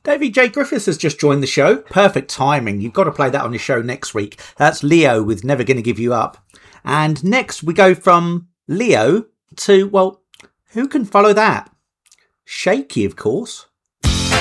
Davy J. Griffiths has just joined the show. Perfect timing. You've got to play that on your show next week. That's Leo with Never Gonna Give You Up. And next we go from Leo to, well, who can follow that? Shaky, of course.